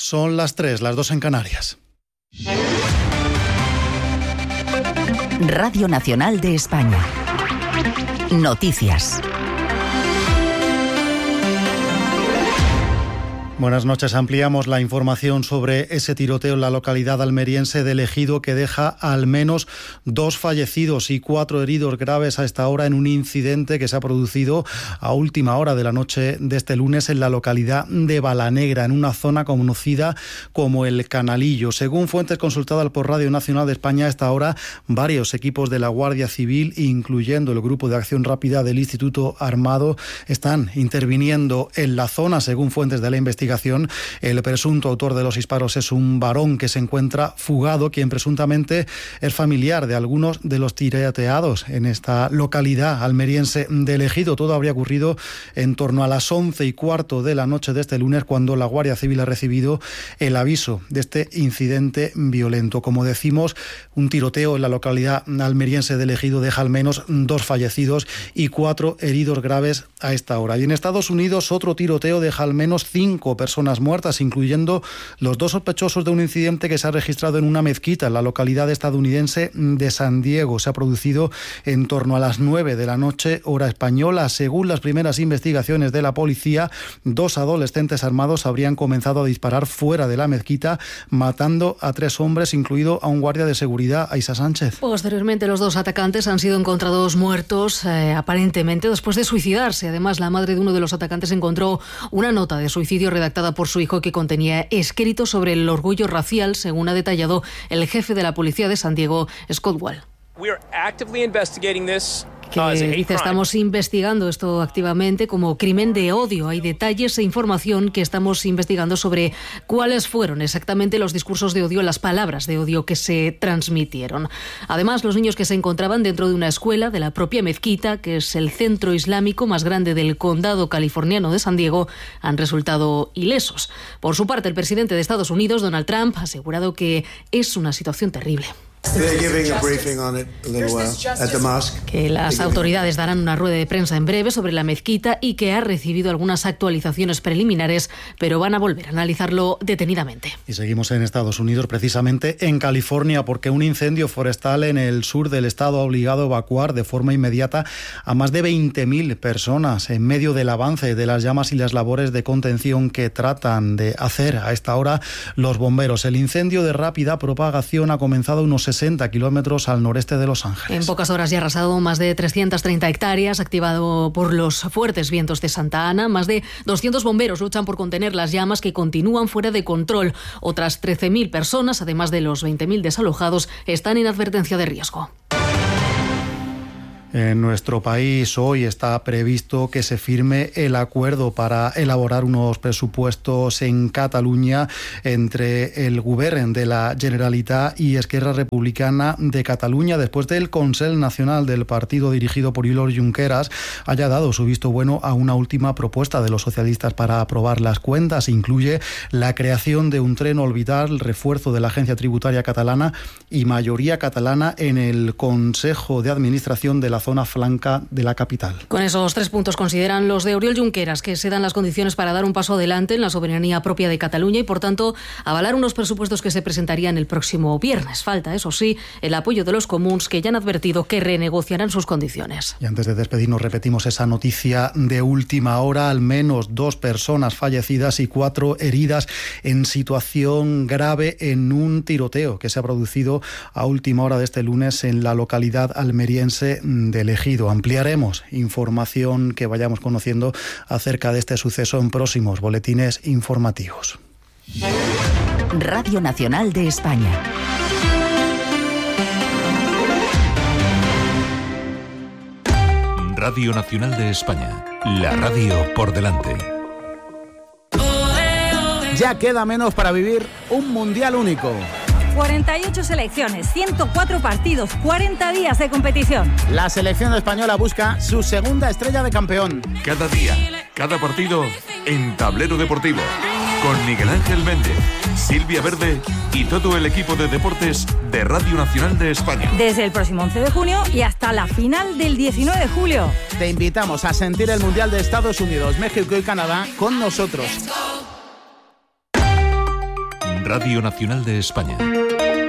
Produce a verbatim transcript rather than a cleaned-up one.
Son las tres, las dos en Canarias. Radio Nacional de España. Noticias. Buenas noches. Ampliamos la información sobre ese tiroteo en la localidad almeriense de El Ejido que deja al menos dos fallecidos y cuatro heridos graves a esta hora en un incidente que se ha producido a última hora de la noche de este lunes en la localidad de Balanegra, en una zona conocida como El Canalillo. Según fuentes consultadas por Radio Nacional de España, a esta hora varios equipos de la Guardia Civil, incluyendo el Grupo de Acción Rápida del Instituto Armado, están interviniendo en la zona. Según fuentes de la investigación, el presunto autor de los disparos es un varón que se encuentra fugado, quien presuntamente es familiar de algunos de los tiroteados en esta localidad almeriense de El Ejido. Todo habría ocurrido en torno a las once y cuarto de la noche de este lunes, cuando la Guardia Civil ha recibido el aviso de este incidente violento. Como decimos, un tiroteo en la localidad almeriense de El Ejido deja al menos dos fallecidos y cuatro heridos graves a esta hora. Y en Estados Unidos, otro tiroteo deja al menos cinco personas muertas, incluyendo los dos sospechosos de un incidente que se ha registrado en una mezquita en la localidad estadounidense de San Diego. Se ha producido en torno a las nueve de la noche, hora española. Según las primeras investigaciones de la policía, dos adolescentes armados habrían comenzado a disparar fuera de la mezquita, matando a tres hombres, incluido a un guardia de seguridad, Aisa Sánchez. Posteriormente, los dos atacantes han sido encontrados muertos, eh, aparentemente después de suicidarse. Además, la madre de uno de los atacantes encontró una nota de suicidio redactada por su hijo que contenía escritos sobre el orgullo racial, según ha detallado el jefe de la policía de San Diego, Scott Wall. Que dice, estamos investigando esto activamente como crimen de odio. Hay detalles e información que estamos investigando sobre cuáles fueron exactamente los discursos de odio, las palabras de odio que se transmitieron. Además, los niños que se encontraban dentro de una escuela de la propia mezquita, que es el centro islámico más grande del condado californiano de San Diego, han resultado ilesos. Por su parte, el presidente de Estados Unidos, Donald Trump, ha asegurado que es una situación terrible. Que las autoridades darán una rueda de prensa en breve sobre la mezquita y que ha recibido algunas actualizaciones preliminares, pero van a volver a analizarlo detenidamente. Y seguimos en Estados Unidos, precisamente en California, porque un incendio forestal en el sur del estado ha obligado a evacuar de forma inmediata a más de veinte mil personas en medio del avance de las llamas y las labores de contención que tratan de hacer a esta hora los bomberos. El incendio de rápida propagación ha comenzado a unos sesenta kilómetros al noreste de Los Ángeles. En pocas horas ya ha arrasado más de trescientas treinta hectáreas, activado por los fuertes vientos de Santa Ana. Más de doscientos bomberos luchan por contener las llamas que continúan fuera de control. Otras trece mil personas, además de los veinte mil desalojados, están en advertencia de riesgo. En nuestro país hoy está previsto que se firme el acuerdo para elaborar unos presupuestos en Cataluña entre el Govern de la Generalitat y Esquerra Republicana de Cataluña, después del Consell Nacional del partido dirigido por Oriol Junqueras haya dado su visto bueno a una última propuesta de los socialistas para aprobar las cuentas. Incluye la creación de un tren orbital, refuerzo de la agencia tributaria catalana y mayoría catalana en el Consejo de Administración de la zona flanca de la capital. Con esos tres puntos consideran los de Oriol Junqueras que se dan las condiciones para dar un paso adelante en la soberanía propia de Cataluña y, por tanto, avalar unos presupuestos que se presentarían el próximo viernes. Falta, eso sí, el apoyo de los comuns, que ya han advertido que renegociarán sus condiciones. Y antes de despedirnos, repetimos esa noticia de última hora. Al menos dos personas fallecidas y cuatro heridas en situación grave en un tiroteo que se ha producido a última hora de este lunes en la localidad almeriense de El Ejido. Ampliaremos información que vayamos conociendo acerca de este suceso en próximos boletines informativos. Radio Nacional de España. Radio Nacional de España. La radio por delante. Ya queda menos para vivir un mundial único. cuarenta y ocho selecciones, ciento cuatro partidos, cuarenta días de competición. La selección española busca su segunda estrella de campeón. Cada día, cada partido en Tablero Deportivo. Con Miguel Ángel Méndez, Silvia Verde y todo el equipo de deportes de Radio Nacional de España. Desde el próximo once de junio y hasta la final del diecinueve de julio. Te invitamos a sentir el Mundial de Estados Unidos, México y Canadá con nosotros. Radio Nacional de España.